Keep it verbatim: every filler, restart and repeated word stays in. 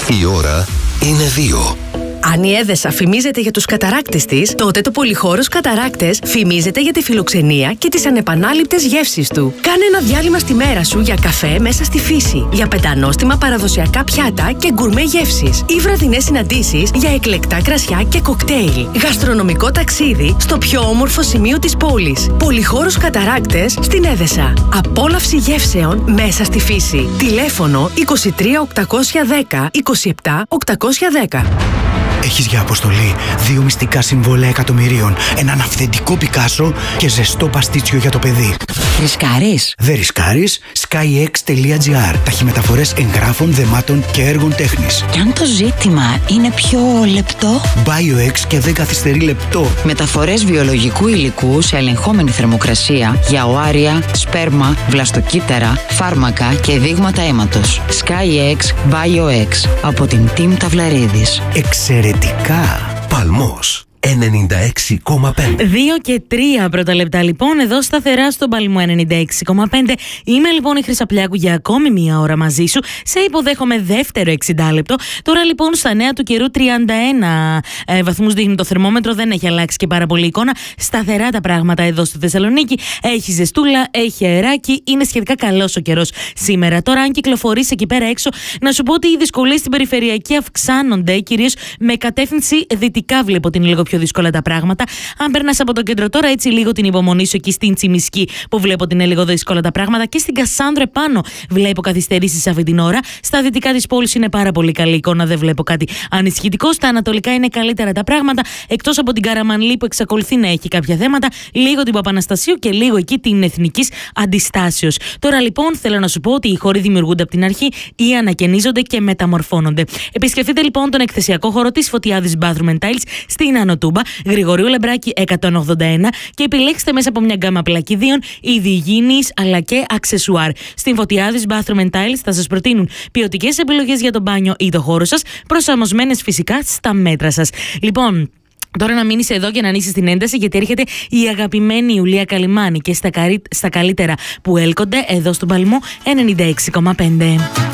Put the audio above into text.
Η ώρα είναι δύο. Αν η Έδεσα φημίζεται για τους καταράκτες της, τότε το Πολυχώρος Καταράκτες φημίζεται για τη φιλοξενία και τις ανεπανάληπτες γεύσεις του. Κάνε ένα διάλειμμα στη μέρα σου για καφέ μέσα στη φύση, για πεντανόστιμα παραδοσιακά πιάτα και γκουρμέ γεύσεις ή βραδινές συναντήσεις για εκλεκτά κρασιά και κοκτέιλ. Γαστρονομικό ταξίδι στο πιο όμορφο σημείο της πόλης. Πολυχώρος Καταράκτες στην Έδεσα. Απόλαυση γεύσεων μέσα στη φύση. Τηλέφωνο είκοσι τρία οκτακόσια δέκα είκοσι επτά οκτακόσια δέκα. Έχεις για αποστολή δύο μυστικά συμβόλαια εκατομμυρίων, έναν αυθεντικό Πικάσο και ζεστό παστίτσιο για το παιδί. Ρισκάρεις? Δεν ρισκάρεις. skyx τελεία gr. Ταχυμεταφορές εγγράφων, δεμάτων και έργων τέχνης. Και αν το ζήτημα είναι πιο λεπτό? BioX και δεν καθυστερεί λεπτό. Μεταφορές βιολογικού υλικού σε ελεγχόμενη θερμοκρασία για οάρια, σπέρμα, βλαστοκύτταρα, φάρμακα και δείγματα αίματος. skyx BioX από την Team Ταυλαρίδης. Εξαιρετικά. Παλμός ενενήντα έξι κόμμα πέντε. δύο και τρία πρώτα λεπτά λοιπόν, εδώ σταθερά στον Παλμό ενενήντα έξι κόμμα πέντε. Είμαι λοιπόν η Χρυσαπλιάκου για ακόμη μία ώρα μαζί σου. Σε υποδέχομαι δεύτερο εξήντα λεπτό. Τώρα λοιπόν στα νέα του καιρού, τριάντα ένα ε, βαθμούς δείχνει το θερμόμετρο, δεν έχει αλλάξει και πάρα πολύ εικόνα. Σταθερά τα πράγματα εδώ στη Θεσσαλονίκη. Έχει ζεστούλα, έχει αεράκι, είναι σχετικά καλός ο καιρός σήμερα. Τώρα, αν κυκλοφορείς εκεί πέρα έξω, να σου πω ότι οι δυσκολίες στην περιφερειακή αυξάνονται, κυρίως με κατεύθυνση δυτικά. Βλέπω την λίγο πιο δύσκολα τα πράγματα. Αν περνάς από το κέντρο τώρα, έτσι λίγο την υπομονή σου εκεί στην Τσιμισκή, που βλέπω ότι είναι λίγο δύσκολα τα πράγματα, και στην Κασάνδρο επάνω βλέπω καθυστερήσεις αυτή την ώρα. Στα δυτικά της πόλης είναι πάρα πολύ καλή εικόνα, δεν βλέπω κάτι ανησυχητικό. Στα ανατολικά είναι καλύτερα τα πράγματα, εκτός από την Καραμανλή που εξακολουθεί να έχει κάποια θέματα, λίγο την Παπαναστασίου και λίγο εκεί την Εθνικής Αντιστάσεως. Τώρα λοιπόν θέλω να σου πω ότι οι χώροι δημιουργούνται από την αρχή ή ανακαινίζονται και μεταμορφώνονται. Επισκεφτείτε λοιπόν τον εκθεσιακό χώρο της Φωτιάδης Bathroom and Tiles στην Ανωτούμπα, Γρηγορίου Λεμπράκη εκατόν ογδόντα ένα, και επιλέξτε μέσα από μια γκάμα πλακιδίων, είδη υγιεινής αλλά και αξεσουάρ. Στην Φωτιάδης Bathroom and Tiles θα σας προτείνουν ποιοτικές επιλογές για το μπάνιο ή το χώρο σας, προσαρμοσμένες φυσικά στα μέτρα σας. Λοιπόν, τώρα να μείνεις εδώ και να ανοίξεις την ένταση, γιατί έρχεται η αγαπημένη Ιουλία Καλιμάνη και στα, καρί... στα καλύτερα που έλκονται εδώ στον Παλμό ενενήντα έξι κόμμα πέντε.